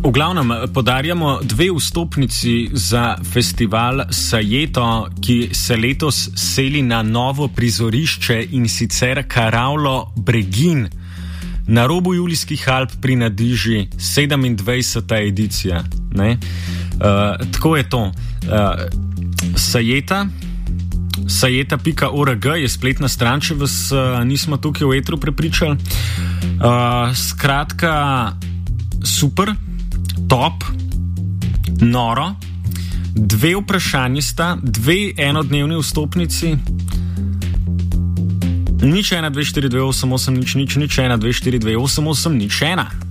V glavnem, podarjamo 2 vstopnici za festival Sajeto, ki se letos seli na novo prizorišče, in sicer Karavlo Bregin na robu Julijskih Alp pri Nadiži, 27. edicija. Tako je to. Sajeta.org je spletna stran, če vas nismo tukaj v etru prepričali. Skratka, super, top, noro. 2 vprašanji sta, 2 enodnevni vstopnici. 0124288 0124288 01.